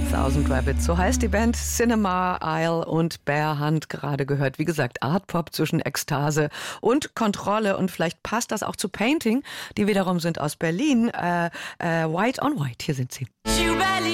1000 Rabbits, so heißt die Band. Cinema Isle und Bear Hunt, gerade gehört. Wie gesagt, Art-Pop zwischen Ekstase und Kontrolle. Und vielleicht passt das auch zu Painting. Die wiederum sind aus Berlin. White on White, hier sind sie.